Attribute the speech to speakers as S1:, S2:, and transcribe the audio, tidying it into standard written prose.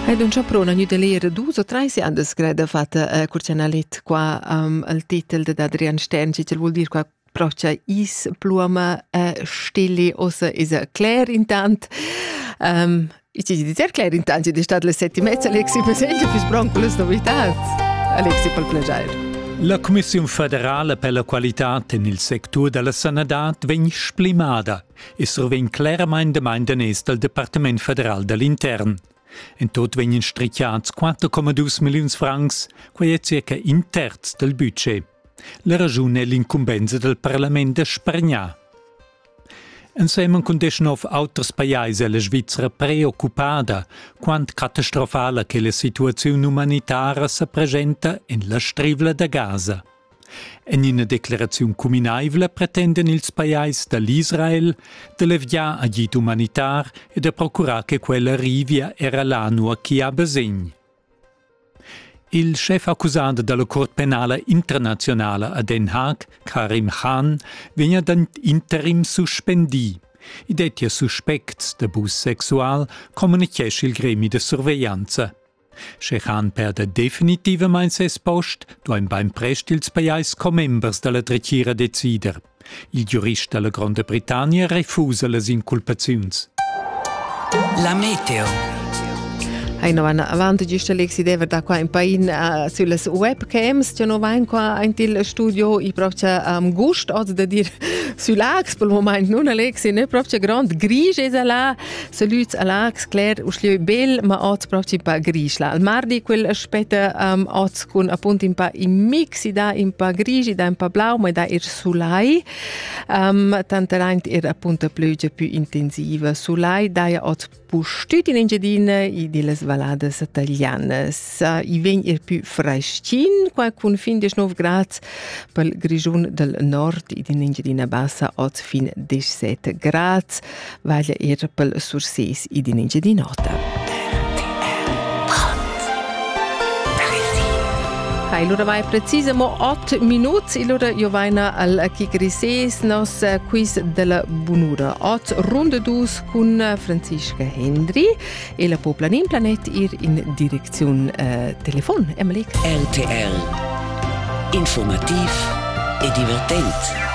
S1: Ed un chaprona nu de lera 2 o 3 andas greda fatta curcianalet qua al titel de Adrian Stern, che vuol dire qua procha is pluma stille ossa is clair intant. Ich ci sehr clair intant, di stat le 7:30 Alexi Peseglia fürs broncoles novitats. Alexi pel plagiar.
S2: La Commissione federale per la qualità nel sector della sanità vegn splimada e survegn claramente mandanès del Departement federal dell'Intern. In tot vegnan strichiats 4,2 milions francs, quai è circa un terz del budget. La ragione è l'incumbenza del Parlamento spargnà. Insieme con deschnov auters paesi è la Svizzera preoccupata quanto catastrofale che la situazione umanitaria si presenta in la strivla da Gaza. In una declarazione comunale pretendono ils paesi dall'Israel di leviare aiut umanitar e di procurare che quella arrivi era l'anno che ha bisogno. Il chef accusato dalla Corte Penale Internazionale a Den Haag, Karim Khan, viene da interim sospendi. I detti suspects d'abus sexual comunicesce il gremio di sorveglianza. Se Khan perde definitivamente ses post, doin beim prest ils paiais co-members della trecira decider. Il giurista della Grande Britannia refusa le inculpazioni.
S3: La meteo.
S1: Avanti giusto Alexi deve da qua in pain sulle webcams, c'è no vain qua in il studio I propria gust od da dir sull'ax per il momento non Alexi ne propria grand grise è là saluts all'ax clair usli bel ma od propria pa grisla al mardi quel aspetta od con appunto un pa in mix da un pa grigi da un pa blau ma da sulai tanta rent era appunto plöge più intensiva sulai da ja od pustut in engedina I di les valadas italianas. I vegn più freschin, qua con fin 19 gradi per grigiun del nord, I di engedina bassa od fin 17 gradi, vaglia per surses I di engedina nota. Allora vai precisamente 8 minuti, allora io vaina al Kikrises nos quiz della bunura. 8 runde dus con Franziska Hendry e la Poplanin Planet ir in direzione telefon. Emily.
S3: RTL. Informativ e divertent.